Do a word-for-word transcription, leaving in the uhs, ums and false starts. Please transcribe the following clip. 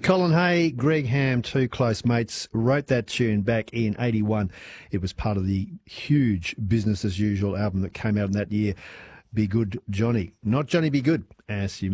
Colin Hay, Greg Ham, two close mates, wrote that tune back in eighty-one. It was part of the huge Business as Usual album that came out in that year. Be Good Johnny. Not Johnny Be Good, as you